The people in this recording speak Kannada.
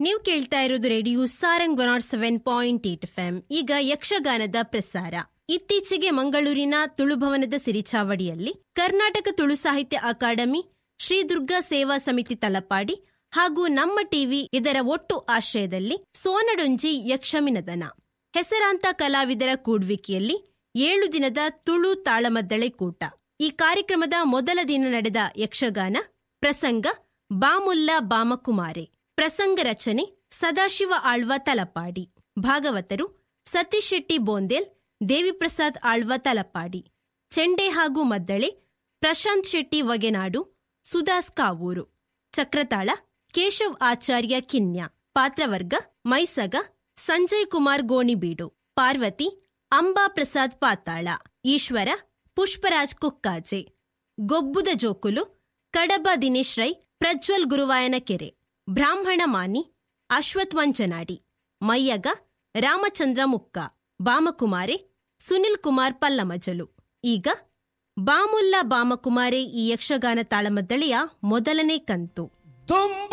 ನೀವು ಕೇಳ್ತಾ ಇರೋದು ರೇಡಿಯೋ ಸಾರಂಗ್ 107.8 FM. ಈಗ ಯಕ್ಷಗಾನದ ಪ್ರಸಾರ. ಇತ್ತೀಚೆಗೆ ಮಂಗಳೂರಿನ ತುಳುಭವನದ ಸಿರಿಚಾವಡಿಯಲ್ಲಿ ಕರ್ನಾಟಕ ತುಳು ಸಾಹಿತ್ಯ ಅಕಾಡೆಮಿ, ಶ್ರೀ ದುರ್ಗಾ ಸೇವಾ ಸಮಿತಿ ತಲಪಾಡಿ ಹಾಗೂ ನಮ್ಮ ಟಿವಿ ಇದರ ಒಟ್ಟು ಆಶ್ರಯದಲ್ಲಿ ಸೋನಡೊಂಜಿ ಯಕ್ಷಮಿನದನ ಹೆಸರಾಂತ ಕಲಾವಿದರ ಕೂಡ್ವಿಕೆಯಲ್ಲಿ 7 ದಿನದ ತುಳು ತಾಳಮದ್ದಳೆ ಕೂಟ. ಈ ಕಾರ್ಯಕ್ರಮದ ಮೊದಲ ದಿನ ನಡೆದ ಯಕ್ಷಗಾನ ಪ್ರಸಂಗ ಬಾಮುಲ್ಲಾ ಬಾಮಕುಮಾರೆ. ಪ್ರಸಂಗ ರಚನೆ ಸದಾಶಿವ ಆಳ್ವ ತಲಪಾಡಿ. ಭಾಗವತರು ಸತೀಶ್ ಶೆಟ್ಟಿ ಬೋಂದೇಲ್, ದೇವಿಪ್ರಸಾದ್ ಆಳ್ವ ತಲಪಾಡಿ. ಚೆಂಡೆ ಹಾಗೂ ಮದ್ದಳೆ ಪ್ರಶಾಂತ್ ಶೆಟ್ಟಿ ವಗೆನಾಡು, ಸುದಾಸ್ ಕಾವೂರು. ಚಕ್ರತಾಳ ಕೇಶವ್ ಆಚಾರ್ಯ ಕಿನ್ಯ. ಪಾತ್ರವರ್ಗ ಮೈಸಗ ಸಂಜಯ್ ಕುಮಾರ್ ಗೋಣಿಬೀಡು. ಪಾರ್ವತಿ ಅಂಬಾ ಪ್ರಸಾದ್ ಪಾತಾಳ. ಈಶ್ವರ ಪುಷ್ಪರಾಜ್ ಕುಕ್ಕಾಜೆ. ಗೊಬ್ಬುದ ಜೋಕುಲು ಕಡಬ ದಿನೇಶ್ ರೈ, ಪ್ರಜ್ವಲ್ ಗುರುವಾಯನ ಕೆರೆ. ಬ್ರಾಹ್ಮಣ ಮಾನಿ ಅಶ್ವಥ್ ವಂಚನಾಡಿ. ಮಯ್ಯಗ ರಾಮಚಂದ್ರ ಮುಕ್ಕ. ಬಾಮಕುಮಾರೆ ಸುನಿಲ್ ಕುಮಾರ್ ಪಲ್ಲಮಜಲು. ಈಗ ಬಾಮುಲ್ಲಾ ಬಾಮಕುಮಾರೆ ಈ ಯಕ್ಷಗಾನ ತಾಳಮದ್ದಳೆಯ ಮೊದಲನೇ ಕಂತು.